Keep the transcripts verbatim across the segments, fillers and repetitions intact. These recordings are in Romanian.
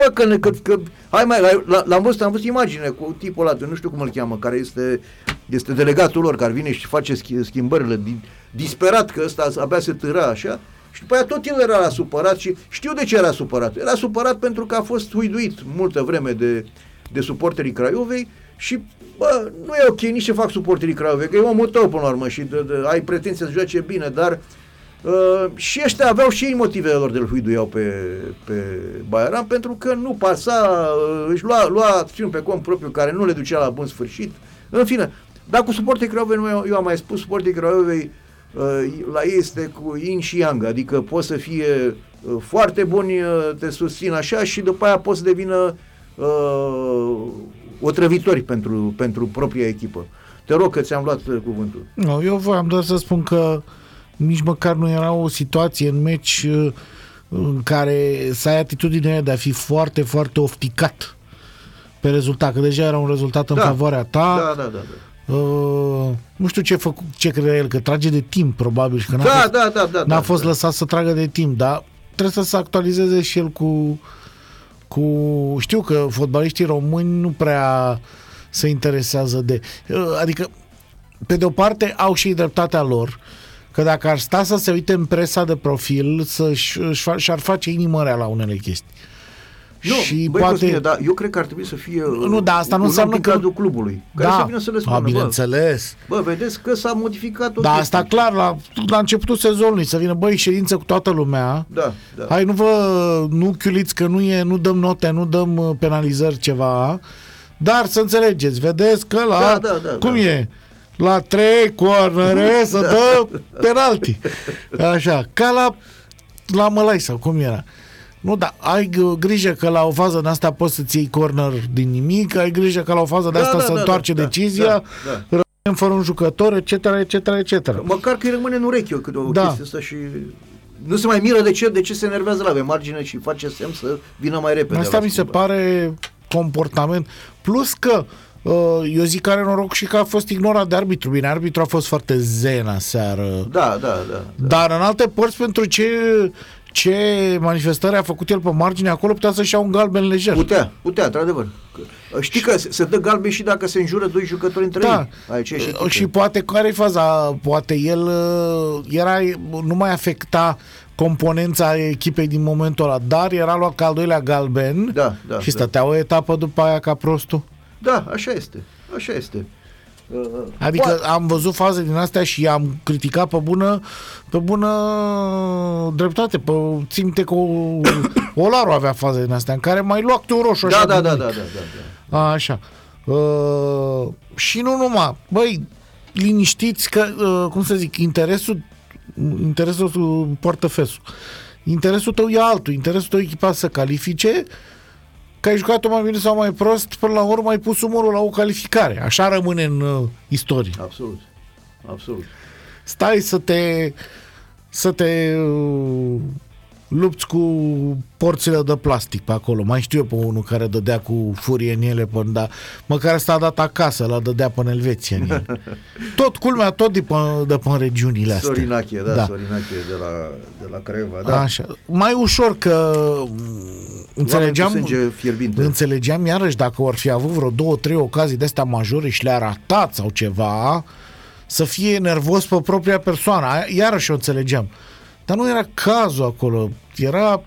Bă, că, că, că, hai mai, l-am văzut, am văzut imagine cu tipul ăla, nu știu cum îl cheamă, care este, este delegatul lor, care vine și face schimbările, disperat că ăsta abia se târa așa, și după aia tot el era supărat și știu de ce era supărat. Era supărat pentru că a fost huiduit multă vreme de, de suporterii Craiovei și, bă, nu e ok nici ce fac suporterii Craiovei, că e omul tău până la urmă și de, de, ai pretenția să joace bine, dar Uh, și ăștia aveau și ei motivele lor de-l huiduiau pe, pe Baiaran, pentru că nu pasa, uh, își lua, lua acțiuni pe cont propriu care nu le ducea la bun sfârșit. În fine, dar cu suporterii Craiovei, eu, eu am mai spus, suporterii Craiovei uh, la ei este cu yin și yang, adică poți să fie uh, foarte buni, uh, te susțin așa și după aia poți să devină uh, otrăvitori pentru, pentru propria echipă. Te rog că ți-am luat uh, cuvântul. Nu, eu voiam doar să spun că nici măcar nu era o situație în meci în care să ai atitudinea de a fi foarte, foarte ofticat pe rezultat, că deja era un rezultat în da. favoarea ta. Da, da, da. da. Uh, nu știu ce, făcu, ce credea el, că trage de timp, probabil, și că n-a da, fost, da, da, da, n-a da, fost da. lăsat să tragă de timp, dar trebuie să se actualizeze și el cu, cu... Știu că fotbaliștii români nu prea se interesează de... Uh, adică, pe de o parte, au și dreptatea lor, că dacă ar sta să se uite în presa de profil, să-și, și-ar face inimă rea la unele chestii. Nu, și băi, poate... Cosmine, dar eu cred că ar trebui să fie nu, da, asta nu înseamnă că cadrul clubului, care da. să vină să le spună, A, bineînțeles. Bă, bă, vedeți că s-a modificat o Da, chestie. asta clar, la, la începutul sezonului, să vină, băi, ședință cu toată lumea. Da, da. Hai, nu vă, nu chiuliți că nu e, nu dăm note, nu dăm penalizări, ceva, dar să înțelegeți, vedeți că la, da, da, da, cum da. e? La trei cornere să dă penalti. Așa, ca la la Mălai sau cum era. Nu, da, ai grijă că la o fază de asta poți să-ți iei corner din nimic, ai grijă că la o fază de asta da, să da, întoarce da, decizia, da, da. rămânem fără un jucător, etc, etc, et cetera. Măcar că îi rămâne în ureche o, o da. chestie asta și nu se mai miră de ce, de ce se enervează la pe margine și face semn să vină mai repede. Asta mi se pare comportament. Plus că eu zic că are noroc și că a fost ignorat de arbitru. Bine, arbitru a fost foarte zen aseară. Da, da, da, da. Dar în alte părți, pentru ce ce manifestări a făcut el pe margine, acolo putea să-și ia un galben lejer. Putea, putea, într-adevăr. Știi că se dă galben și dacă se înjură doi jucători între da. ei. Aici și, și poate, care-i faza? Poate el era, nu mai afecta componența echipei din momentul ăla, dar era luat ca al doilea galben da, da, și stătea da. o etapă după aia ca prostul. Da, așa este. Așa este. Adică Poate. am văzut faze din astea și am criticat pe bună pe bună dreptate. Pe, țin minte că Olaru avea faze din astea în care mai lua câte un roșu da, așa. Da, da, da, da, da, da. A, așa. Uh, și nu numai. Băi, liniștiți că, uh, cum să zic, interesul interesul poartă fesul. Interesul tău e altul. Interesul tău e echipa să califice. Că ai jucat-o mai bine sau mai prost, până la urmă ai pus umărul la o calificare. Așa rămâne în uh, istorie. Absolut. Absolut. Stai să te să te uh, lupți cu porțile de plastic pe acolo. Mai știu eu pe unul care dădea cu furie în ele până, dar măcar s-a dat acasă, la dădea până în Elveția în ele. Tot, culmea, tot de până, de până regiunile astea. Sorinache, da, da. Sorinache de la, de la Craiova, da. Așa. Mai ușor că înțelegeam, înțelegeam iarăși dacă or fi avut vreo două, trei ocazii de astea majore și le-a ratat sau ceva, să fie nervos pe propria persoană. Iarăși o înțelegeam. Dar nu era cazul acolo. Era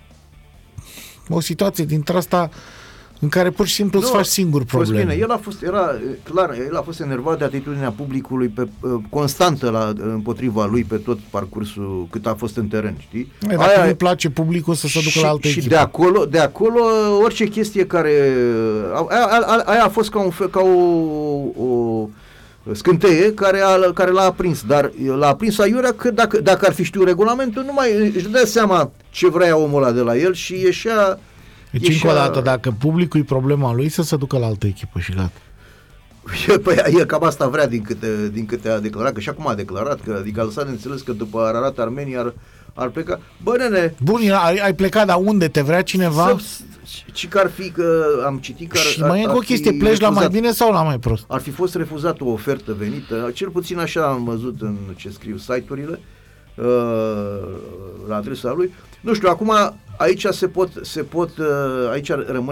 o situație dintre asta în care pur și simplu nu, îți faci singur probleme. Bine, el a fost, era clar, el a fost enervat de atitudinea publicului pe, constantă la, împotriva lui pe tot parcursul cât a fost în teren, știi? E, dacă aia, nu-i place publicul să se ducă la altă și echipă. Și de acolo, de acolo orice chestie care aia, aia a fost ca, un, ca o, o scânteie care, a, care l-a aprins, dar l-a aprins aiurea că dacă, dacă ar fi știut regulamentul, nu mai își dă seama ce vrea omul ăla de la el și ieșea. Deci ieșea... încă o dată, dacă publicul e problema lui, să se ducă la altă echipă și gata. Păi e cam asta vrea din câte, din câte a declarat, că și acum a declarat, că adică a lăsat de înțeles că după Ararat Armenia ar, ar pleca. Bă, nene! Bun, ai, ai plecat, dar unde? Te vrea cineva? Și că ar fi, că am citit că ar, și mai e încă o chestie, pleci refuzat, la mai bine sau la mai prost? Ar fi fost refuzată o ofertă venită, cel puțin așa am văzut în ce scriu site-urile, uh, la adresa lui. Nu știu, acum aici se pot, se pot uh, aici rămâne